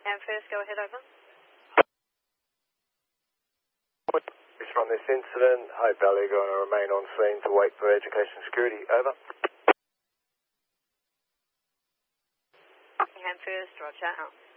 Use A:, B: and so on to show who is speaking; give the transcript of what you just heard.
A: Amherst, go ahead, over.
B: From this incident, Hope Valley going to remain on scene to wait for education security, over.
A: Amherst, roger, out.